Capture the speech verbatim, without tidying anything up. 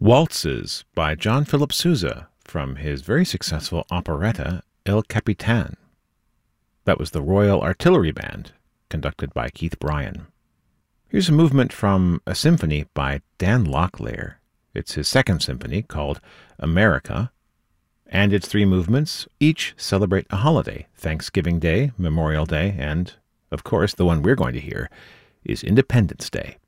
Waltzes by John Philip Sousa from his very successful operetta El Capitan. That was the Royal Artillery Band, conducted by Keith Bryan. Here's a movement from a symphony by Dan Locklear. It's his second symphony, called America, and its three movements each celebrate a holiday: Thanksgiving Day, Memorial Day, and, of course, the one we're going to hear is Independence Day.